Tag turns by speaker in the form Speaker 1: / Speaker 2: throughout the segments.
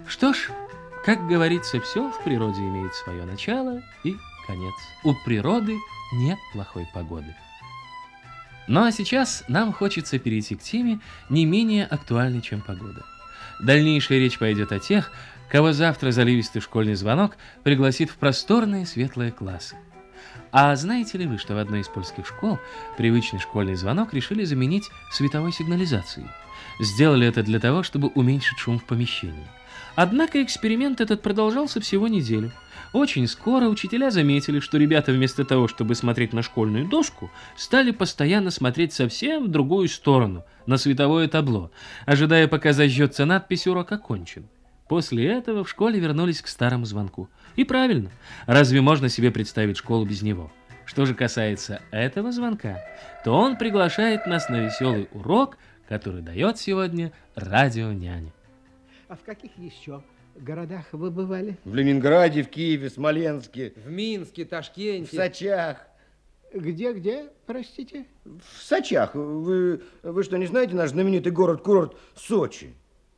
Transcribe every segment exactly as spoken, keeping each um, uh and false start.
Speaker 1: Что ж, как говорится, все в природе имеет свое начало и конец. У природы нет плохой погоды. Ну а сейчас нам хочется перейти к теме, не менее актуальной, чем погода. Дальнейшая речь пойдет о тех, кого завтра заливистый школьный звонок пригласит в просторные светлые классы. А знаете ли вы, что в одной из польских школ привычный школьный звонок решили заменить световой сигнализацией? Сделали это для того, чтобы уменьшить шум в помещении. Однако эксперимент этот продолжался всего неделю. Очень скоро учителя заметили, что ребята вместо того, чтобы смотреть на школьную доску, стали постоянно смотреть совсем в другую сторону, на световое табло, ожидая, пока зажжется надпись «Урок окончен». После этого в школе вернулись к старому звонку. И правильно, разве можно себе представить школу без него? Что же касается этого звонка, то он приглашает нас на веселый урок, который дает сегодня радионяня.
Speaker 2: А в каких еще городах вы бывали?
Speaker 3: В Ленинграде, в Киеве, Смоленске.
Speaker 4: В Минске, Ташкенте.
Speaker 3: В Сочах.
Speaker 2: Где-где, простите?
Speaker 3: В Сочах. Вы, вы что, не знаете наш знаменитый город-курорт Сочи?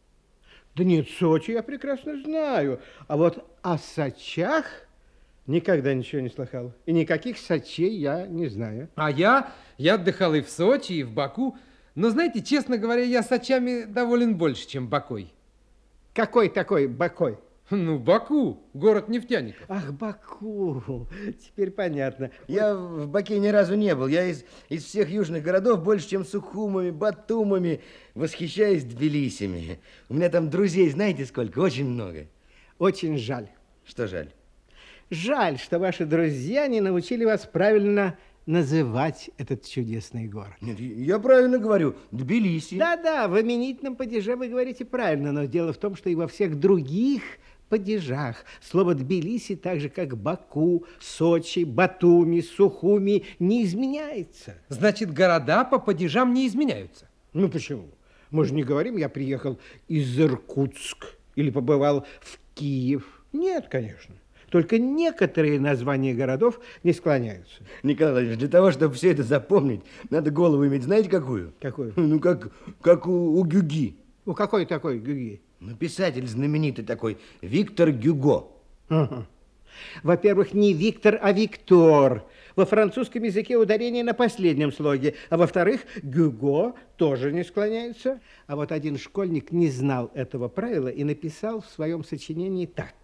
Speaker 2: Да нет, Сочи я прекрасно знаю. А вот о Сочах никогда ничего не слыхал. И никаких Сочей я не знаю.
Speaker 4: А я, я отдыхал и в Сочи, и в Баку. Но, знаете, честно говоря, я Сочами доволен больше, чем Бакой.
Speaker 2: Какой такой Бакой?
Speaker 4: Ну, Баку, город нефтяников.
Speaker 2: Ах, Баку, теперь понятно.
Speaker 3: Я в Баке ни разу не был. Я из, из всех южных городов больше, чем Сухумами, Батумами, восхищаюсь Тбилисями. У меня там друзей, знаете сколько? Очень много.
Speaker 2: Очень жаль.
Speaker 3: Что жаль?
Speaker 2: Жаль, что ваши друзья не научили вас правильно называть этот чудесный город.
Speaker 3: Нет, я правильно говорю, Тбилиси.
Speaker 2: Да-да, в именительном падеже вы говорите правильно, но дело в том, что и во всех других падежах слово Тбилиси, так же как Баку, Сочи, Батуми, Сухуми, не изменяется.
Speaker 4: Значит, города по падежам не изменяются?
Speaker 2: Ну почему? Мы же не говорим, я приехал из Иркутска или побывал в Киев. Нет, конечно. Только некоторые названия городов не склоняются.
Speaker 3: Николай Владимирович, для того, чтобы все это запомнить, надо голову иметь, знаете, какую?
Speaker 2: Какую?
Speaker 3: Ну, как, как у, у Гюги.
Speaker 2: У какой такой Гюги?
Speaker 3: Ну, писатель знаменитый такой, Виктор Гюго.
Speaker 2: Ага. Во-первых, не Виктор, а Виктор. Во французском языке ударение на последнем слоге. А во-вторых, Гюго тоже не склоняется. А вот один школьник не знал этого правила и написал в своем сочинении так.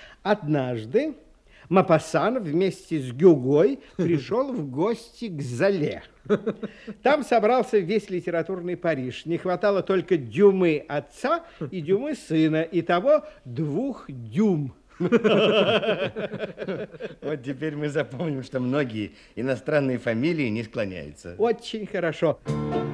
Speaker 2: Однажды Мопассан вместе с Гюгой пришел в гости к Золе. Там собрался весь литературный Париж. Не хватало только Дюмы отца и Дюмы сына. Итого двух Дюм.
Speaker 3: Вот теперь мы запомним, что многие иностранные фамилии не склоняются.
Speaker 2: Очень хорошо.